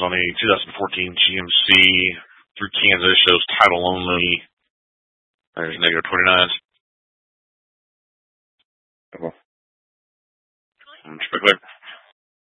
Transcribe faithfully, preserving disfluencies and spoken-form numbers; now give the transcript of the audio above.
on a two thousand fourteen G M C through Kansas. Shows title only. There's negative twenty-nines. Okay. Speculate.